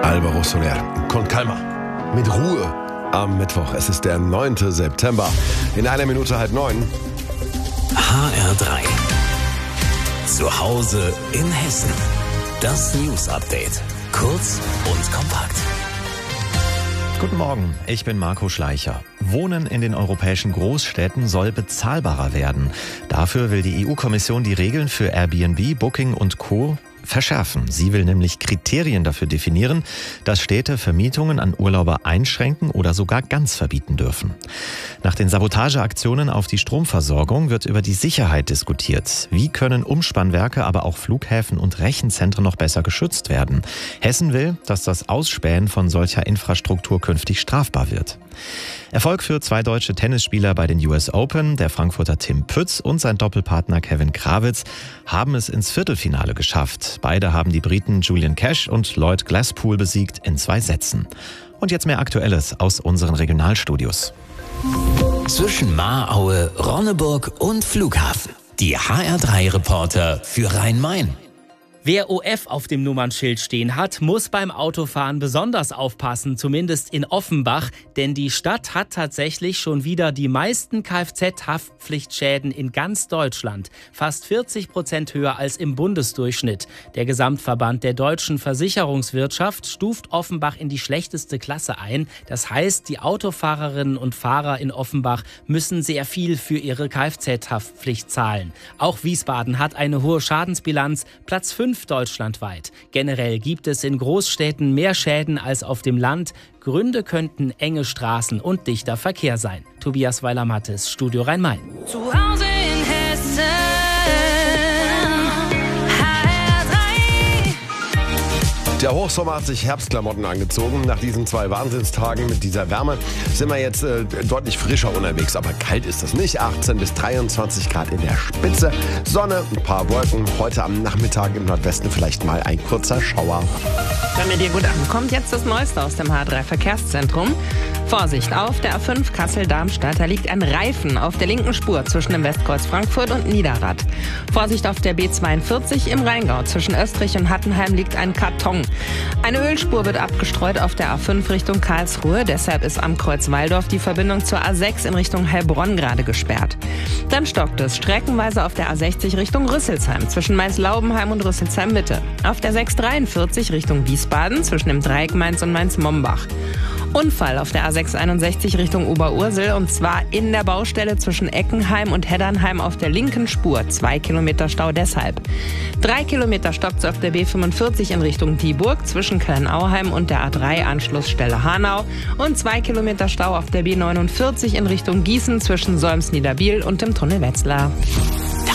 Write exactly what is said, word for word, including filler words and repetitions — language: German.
Alvaro Soler. Con calma. Mit Ruhe. Am Mittwoch. Es ist der neunte September. In einer Minute halb neun. H R drei. Zu Hause in Hessen. Das News Update. Kurz und kompakt. Guten Morgen, ich bin Marco Schleicher. Wohnen in den europäischen Großstädten soll bezahlbarer werden. Dafür will die E U-Kommission die Regeln für Airbnb, Booking und Co. verschärfen. Sie will nämlich Kriterien dafür definieren, dass Städte Vermietungen an Urlauber einschränken oder sogar ganz verbieten dürfen. Nach den Sabotageaktionen auf die Stromversorgung wird über die Sicherheit diskutiert. Wie können Umspannwerke, aber auch Flughäfen und Rechenzentren noch besser geschützt werden? Hessen will, dass das Ausspähen von solcher Infrastruktur künftig strafbar wird. Erfolg für zwei deutsche Tennisspieler bei den U S Open. Der Frankfurter Tim Pütz und sein Doppelpartner Kevin Krawitz haben es ins Viertelfinale geschafft. Beide haben die Briten Julian Cash und Lloyd Glasspool besiegt in zwei Sätzen. Und jetzt mehr Aktuelles aus unseren Regionalstudios. Zwischen Mahraue, Ronneburg und Flughafen. Die H R drei Reporter für Rhein-Main. Wer O F auf dem Nummernschild stehen hat, muss beim Autofahren besonders aufpassen, zumindest in Offenbach. Denn die Stadt hat tatsächlich schon wieder die meisten Kfz-Haftpflichtschäden in ganz Deutschland. Fast vierzig Prozent höher als im Bundesdurchschnitt. Der Gesamtverband der deutschen Versicherungswirtschaft stuft Offenbach in die schlechteste Klasse ein. Das heißt, die Autofahrerinnen und Fahrer in Offenbach müssen sehr viel für ihre Kfz-Haftpflicht zahlen. Auch Wiesbaden hat eine hohe Schadensbilanz, Platz fünf deutschlandweit. Generell gibt es in Großstädten mehr Schäden als auf dem Land. Gründe könnten enge Straßen und dichter Verkehr sein. Tobias Weiler-Mattes, Studio Rhein-Main. Zu Hause in Hessen. Der Hochsommer hat sich Herbstklamotten angezogen. Nach diesen zwei Wahnsinnstagen mit dieser Wärme sind wir jetzt äh, deutlich frischer unterwegs. Aber kalt ist das nicht. achtzehn bis dreiundzwanzig Grad in der Spitze. Sonne, ein paar Wolken. Heute am Nachmittag im Nordwesten vielleicht mal ein kurzer Schauer. Wenn ihr dir gut ankommt, jetzt das Neueste aus dem H drei Verkehrszentrum. Vorsicht, auf der A fünf Kassel-Darmstadt, da liegt ein Reifen auf der linken Spur zwischen dem Westkreuz Frankfurt und Niederrad. Vorsicht auf der B zweiundvierzig im Rheingau, zwischen Österreich und Hattenheim liegt ein Karton. Eine Ölspur wird abgestreut auf der A fünf Richtung Karlsruhe, deshalb ist am Kreuz Walldorf die Verbindung zur A sechs in Richtung Heilbronn gerade gesperrt. Dann stockt es streckenweise auf der A sechzig Richtung Rüsselsheim, zwischen Mainz-Laubenheim und Rüsselsheim-Mitte. Auf der sechs dreiundvierzig Richtung Wiesbaden, zwischen dem Dreieck Mainz und Mainz-Mombach. Unfall auf der A sechs einundsechzig Richtung Oberursel und zwar in der Baustelle zwischen Eckenheim und Heddernheim auf der linken Spur. Zwei Kilometer Stau deshalb. Drei Kilometer stockt es auf der B fünfundvierzig in Richtung Dieburg zwischen Köln-Auheim und der A drei Anschlussstelle Hanau und zwei Kilometer Stau auf der B neunundvierzig in Richtung Gießen zwischen Solms-Niederbiel und dem Tunnel Wetzlar.